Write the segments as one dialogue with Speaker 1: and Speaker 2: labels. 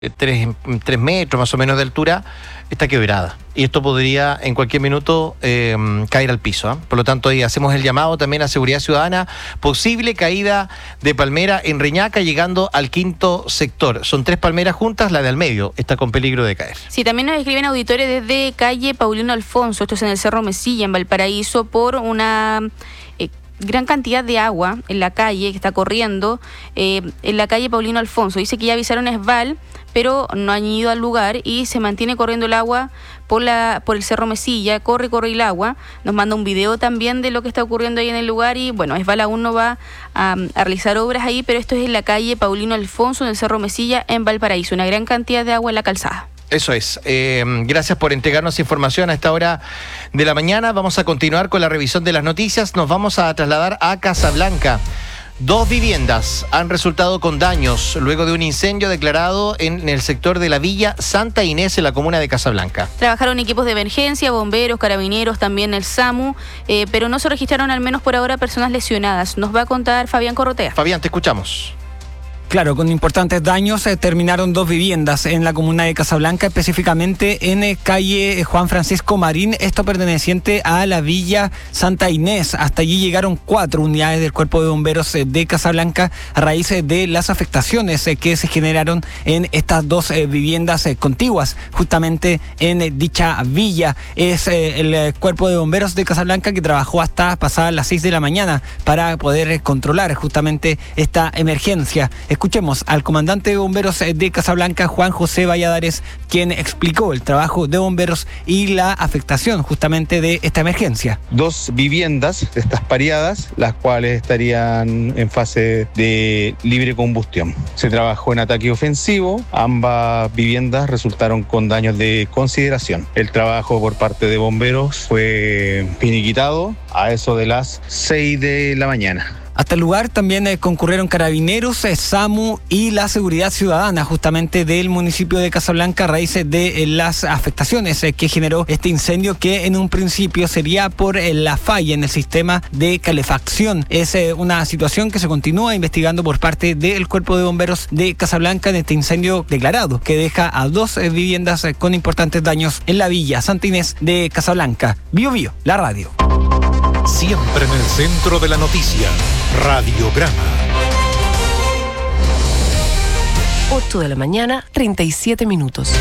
Speaker 1: 3 metros más o menos de altura, está quebrada. Y esto podría en cualquier minuto caer al piso. Por lo tanto, ahí hacemos el llamado también a seguridad ciudadana. Posible caída de palmera en Reñaca llegando al 5º sector. Son 3 palmeras juntas, la de al medio está con peligro de caer.
Speaker 2: Sí, también nos escriben auditores desde calle Paulino Alfonso, esto es en el Cerro Mesilla, en Valparaíso, por una gran cantidad de agua en la calle que está corriendo, en la calle Paulino Alfonso. Dice que ya avisaron a Esval, pero no han ido al lugar y se mantiene corriendo el agua por el Cerro Mesilla, corre el agua. Nos manda un video también de lo que está ocurriendo ahí en el lugar y bueno, Esval aún no va a realizar obras ahí, pero esto es en la calle Paulino Alfonso, en el Cerro Mesilla, en Valparaíso. Una gran cantidad de agua en la calzada.
Speaker 1: Eso es. Gracias por entregarnos información a esta hora de la mañana. Vamos a continuar con la revisión de las noticias. Nos vamos a trasladar a Casablanca. 2 viviendas han resultado con daños luego de un incendio declarado en el sector de la Villa Santa Inés, en la comuna de Casablanca.
Speaker 2: Trabajaron equipos de emergencia, bomberos, carabineros, también el SAMU, pero no se registraron al menos por ahora personas lesionadas. Nos va a contar Fabián Corrotea.
Speaker 1: Fabián, te escuchamos.
Speaker 3: Claro, con importantes daños terminaron 2 viviendas en la comuna de Casablanca, específicamente en calle Juan Francisco Marín, esto perteneciente a la Villa Santa Inés. Hasta allí llegaron 4 unidades del Cuerpo de Bomberos de Casablanca a raíz de las afectaciones que se generaron en estas 2 viviendas contiguas, justamente en dicha villa. Es el Cuerpo de Bomberos de Casablanca que trabajó hasta pasadas las 6 de la mañana para poder controlar justamente esta emergencia. Escuchemos al comandante de bomberos de Casablanca, Juan José Valladares, quien explicó el trabajo de bomberos y la afectación justamente de esta emergencia.
Speaker 4: 2 viviendas, estas pareadas, las cuales estarían en fase de libre combustión. Se trabajó en ataque ofensivo, ambas viviendas resultaron con daños de consideración. El trabajo por parte de bomberos fue finiquitado a eso de las 6 de la mañana.
Speaker 3: Hasta el lugar también concurrieron carabineros, SAMU y la seguridad ciudadana justamente del municipio de Casablanca a raíz de las afectaciones que generó este incendio, que en un principio sería por la falla en el sistema de calefacción. Es una situación que se continúa investigando por parte del Cuerpo de Bomberos de Casablanca en este incendio declarado, que deja a 2 viviendas con importantes daños en la Villa Santa Inés de Casablanca. Bio Bio, la radio.
Speaker 5: Siempre en el centro de la noticia, Radiograma.
Speaker 6: 8 de la mañana, 37 minutos.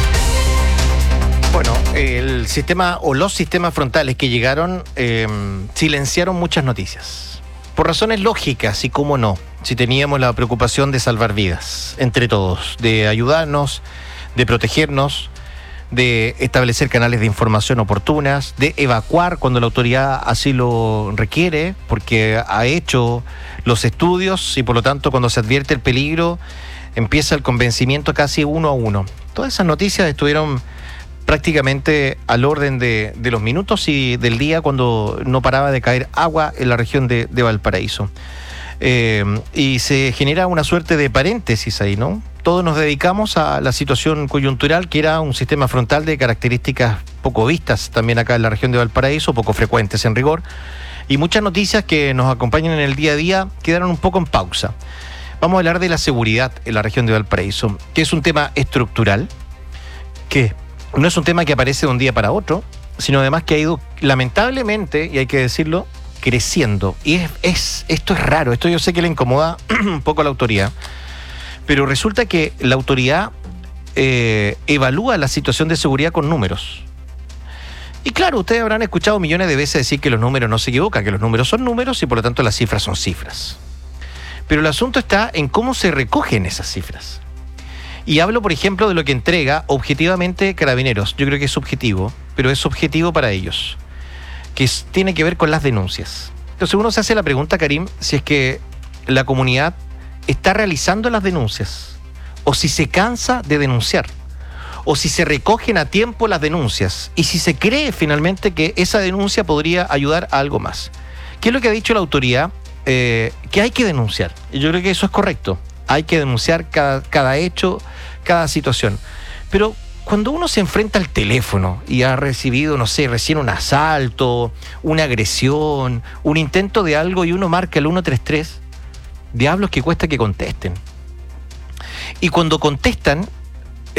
Speaker 1: Bueno, el sistema o los sistemas frontales que llegaron silenciaron muchas noticias. Por razones lógicas y cómo no, si teníamos la preocupación de salvar vidas entre todos, de ayudarnos, de protegernos, de establecer canales de información oportunas, de evacuar cuando la autoridad así lo requiere, porque ha hecho los estudios y por lo tanto cuando se advierte el peligro empieza el convencimiento casi 1 a 1. Todas esas noticias estuvieron prácticamente al orden de los minutos y del día cuando no paraba de caer agua en la región de Valparaíso. Y se genera una suerte de paréntesis ahí, ¿no? Todos nos dedicamos a la situación coyuntural, que era un sistema frontal de características poco vistas también acá en la región de Valparaíso, poco frecuentes en rigor, y muchas noticias que nos acompañan en el día a día quedaron un poco en pausa. Vamos a hablar de la seguridad en la región de Valparaíso, que es un tema estructural, que no es un tema que aparece de un día para otro, sino además que ha ido, lamentablemente, y hay que decirlo, creciendo. Y esto es raro, esto yo sé que le incomoda un poco a la autoridad, pero resulta que la autoridad evalúa la situación de seguridad con números. Y claro, ustedes habrán escuchado millones de veces decir que los números no se equivocan, que los números son números y por lo tanto las cifras son cifras. Pero el asunto está en cómo se recogen esas cifras. Y hablo, por ejemplo, de lo que entrega objetivamente Carabineros. Yo creo que es subjetivo, pero es subjetivo para ellos, que tiene que ver con las denuncias. Entonces uno se hace la pregunta, Karim, si es que la comunidad está realizando las denuncias, o si se cansa de denunciar, o si se recogen a tiempo las denuncias, y si se cree finalmente que esa denuncia podría ayudar a algo más. ¿Qué es lo que ha dicho la autoridad? Que hay que denunciar. Y yo creo que eso es correcto. Hay que denunciar cada hecho, cada situación. Pero cuando uno se enfrenta al teléfono y ha recibido, no sé, recién un asalto, una agresión, un intento de algo y uno marca el 133, diablos que cuesta que contesten. Y cuando contestan,